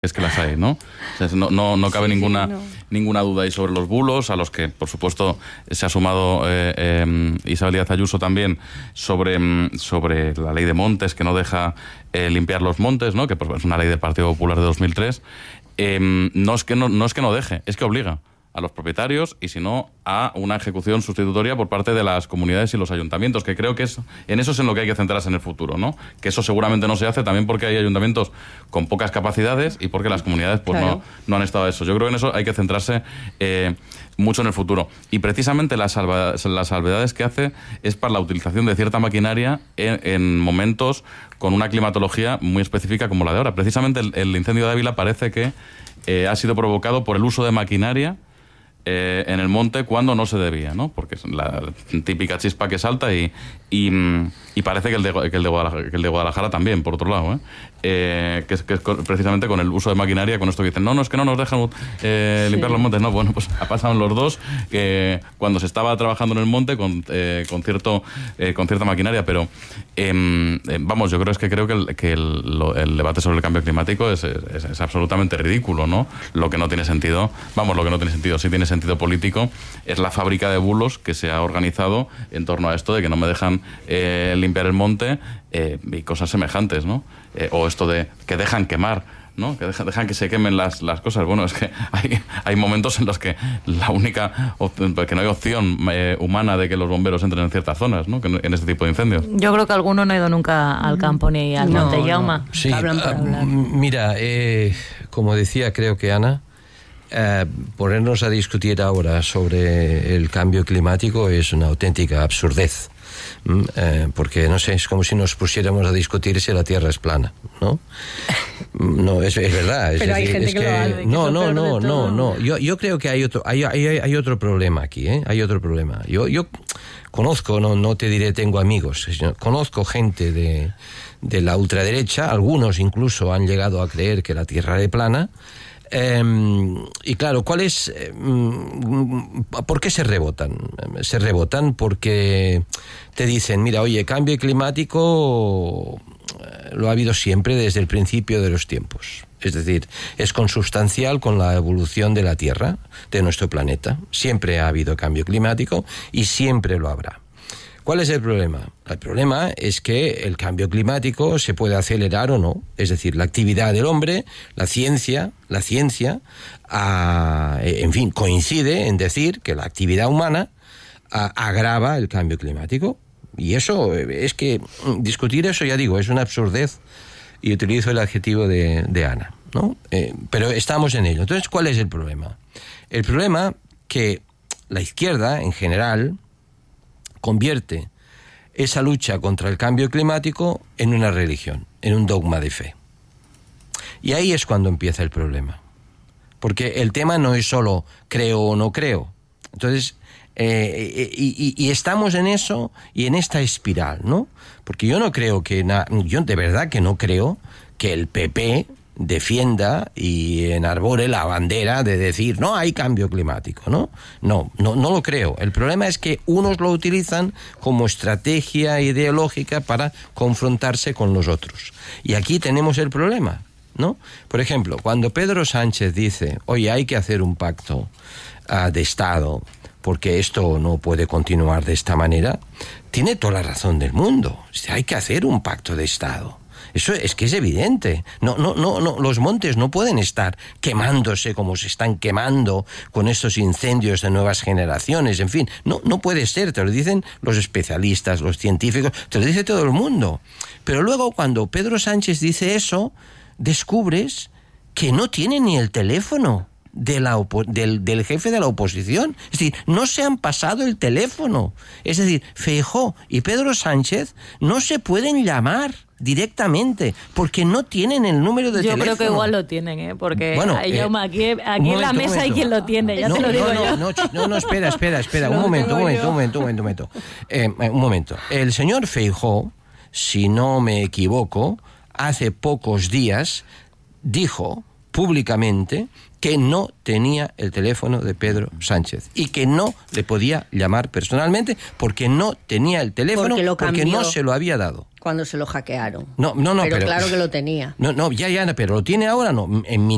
es que las hay, ¿no? O sea, no cabe ninguna duda ahí sobre los bulos, a los que, por supuesto, se ha sumado Isabel Díaz Ayuso también sobre la ley de montes, que no deja limpiar los montes, ¿no? Que pues, es una ley del Partido Popular de 2003. No es que no deje, es que obliga a los propietarios y, si no, a una ejecución sustitutoria por parte de las comunidades y los ayuntamientos, que creo que en eso es en lo que hay que centrarse en el futuro, ¿no? Que eso seguramente no se hace también porque hay ayuntamientos con pocas capacidades y porque las comunidades pues claro, no han estado a eso. Yo creo que en eso hay que centrarse mucho en el futuro. Y precisamente las salvedades que hace es para la utilización de cierta maquinaria en momentos con una climatología muy específica como la de ahora. Precisamente el incendio de Ávila parece que ha sido provocado por el uso de maquinaria en el monte cuando no se debía, ¿no? Porque es la típica chispa que salta y parece que el de Guadalajara también, por otro lado, que es precisamente con el uso de maquinaria, con esto que dicen, no, es que no nos dejan limpiar los montes. No, bueno, pues ha pasado en los dos, cuando se estaba trabajando en el monte con cierta maquinaria, pero vamos, yo creo que el debate sobre el cambio climático es absolutamente ridículo, ¿no? Lo que no tiene sentido, sí tiene sentido político, es la fábrica de bulos que se ha organizado en torno a esto de que no me dejan limpiar el monte y cosas semejantes, ¿no? O esto de que dejan quemar, ¿no? Que dejan que se quemen las cosas. Bueno, es que hay momentos en los que que no hay opción humana de que los bomberos entren en ciertas zonas, ¿no? En este tipo de incendios. Yo creo que alguno no ha ido nunca al campo ni al monte, Jaume. Sí, mira, como decía, creo que Ana, ponernos a discutir ahora sobre el cambio climático es una auténtica absurdez. Porque, no sé, es como si nos pusiéramos a discutir si la Tierra es plana, ¿no? No, es verdad. Pero hay gente que lo hace. No. Yo creo que hay otro problema aquí, ¿eh? Hay otro problema. Yo conozco, no te diré tengo amigos, conozco gente de la ultraderecha, algunos incluso han llegado a creer que la Tierra es plana. Y claro, ¿cuál es? ¿Por qué se rebotan? Se rebotan porque te dicen, mira, oye, cambio climático lo ha habido siempre desde el principio de los tiempos. Es decir, es consustancial con la evolución de la Tierra, de nuestro planeta. Siempre ha habido cambio climático y siempre lo habrá. ¿Cuál es el problema? El problema es que el cambio climático se puede acelerar o no. Es decir, la actividad del hombre, la ciencia, en fin, coincide en decir que la actividad humana agrava el cambio climático. Y eso es que discutir eso, ya digo, es una absurdez, y utilizo el adjetivo de Ana, ¿no? Pero estamos en ello. Entonces, ¿cuál es el problema? El problema que la izquierda, en general, convierte esa lucha contra el cambio climático en una religión, en un dogma de fe. Y ahí es cuando empieza el problema. Porque el tema no es solo creo o no creo. Entonces, y estamos en eso y en esta espiral, ¿no? Porque yo no creo yo de verdad que no creo que el PP defienda y enarbore la bandera de decir no hay cambio climático, ¿no? No lo creo. El problema es que unos lo utilizan como estrategia ideológica para confrontarse con los otros. Y aquí tenemos el problema, ¿no? Por ejemplo, cuando Pedro Sánchez dice, oye, hay que hacer un pacto de Estado porque esto no puede continuar de esta manera, tiene toda la razón del mundo. Hay que hacer un pacto de Estado. Eso es que es evidente. No, los montes no pueden estar quemándose como se están quemando con estos incendios de nuevas generaciones. En fin, no puede ser. Te lo dicen los especialistas, los científicos, te lo dice todo el mundo. Pero luego, cuando Pedro Sánchez dice eso, descubres que no tiene ni el teléfono del jefe de la oposición. Es decir, no se han pasado el teléfono. Es decir, Feijóo y Pedro Sánchez no se pueden llamar directamente porque no tienen el número de teléfono. Yo creo que igual lo tienen, porque bueno, aquí en la mesa hay quien lo tiene, ya te lo digo yo. No, espera, un momento. El señor Feijóo, si no me equivoco, hace pocos días dijo públicamente que no tenía el teléfono de Pedro Sánchez y que no le podía llamar personalmente porque no tenía el teléfono porque no se lo había dado. Cuando se lo hackearon. No, pero claro que lo tenía. No, ya, pero lo tiene ahora, no. En mi